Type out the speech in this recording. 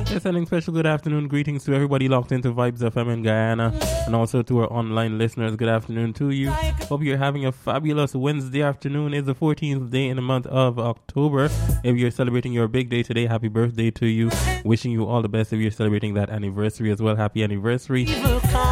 Yes, sending special good afternoon greetings to everybody locked into Vibes FM in Guyana, and also to our online listeners. Good afternoon to you. Hope you're having a fabulous Wednesday afternoon. It's the 14th day in the month of October. If you're celebrating your big day today, happy birthday to you. Wishing you all the best if you're celebrating that anniversary as well. Happy anniversary.